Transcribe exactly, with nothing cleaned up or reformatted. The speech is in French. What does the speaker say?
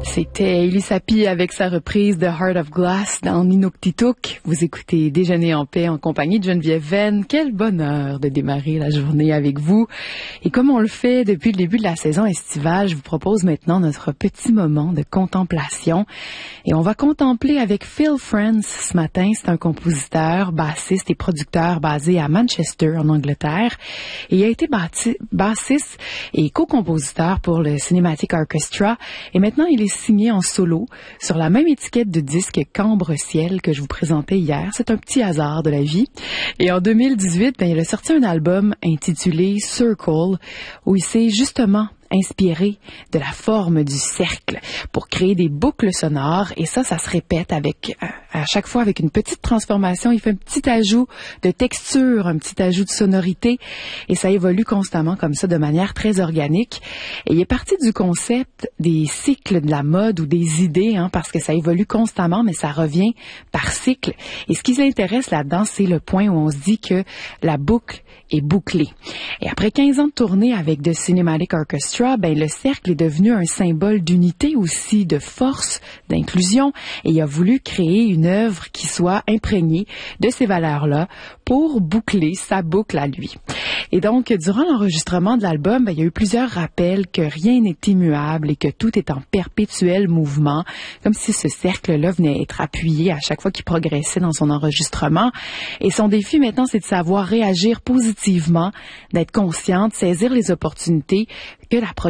C'était Elisappi avec sa reprise de Heart of Glass dans Inuktitut. Vous écoutez Déjeuner en paix en compagnie de Geneviève Venn. Quel bonheur de démarrer la journée avec vous. Et comme on le fait depuis le début de la saison estivale, je vous propose maintenant notre petit moment de contemplation. Et on va contempler avec Phil Friends ce matin. C'est un compositeur, bassiste et producteur basé à Manchester, en Angleterre. Et il a été bâti, bassiste et co-compositeur pour le Cinematic Orchestra. Et maintenant, il est signé en solo sur la même étiquette de disque qu'Ambre-Ciel que je vous présentais hier. C'est un petit hasard de la vie. Et en deux mille dix-huit, ben, il a sorti un album intitulé Circle où il s'est justement inspiré de la forme du cercle pour créer des boucles sonores, et ça, ça se répète avec à chaque fois avec une petite transformation. Il fait un petit ajout de texture, un petit ajout de sonorité, et ça évolue constamment comme ça de manière très organique. Et il est parti du concept des cycles de la mode ou des idées, hein, parce que ça évolue constamment, mais ça revient par cycle. Et ce qui l'intéresse là-dedans, c'est le point où on se dit que la boucle est bouclée. Et après quinze ans de tournée avec The Cinematic Orchestra, ben, le cercle est devenu un symbole d'unité aussi, de force, d'inclusion, et il a voulu créer une œuvre qui soit imprégnée de ces valeurs-là pour boucler sa boucle à lui. Et donc, durant l'enregistrement de l'album, ben, il y a eu plusieurs rappels que rien n'est immuable et que tout est en perpétuel mouvement, comme si ce cercle-là venait être appuyé à chaque fois qu'il progressait dans son enregistrement. Et son défi maintenant, c'est de savoir réagir positivement, d'être consciente, saisir les opportunités que la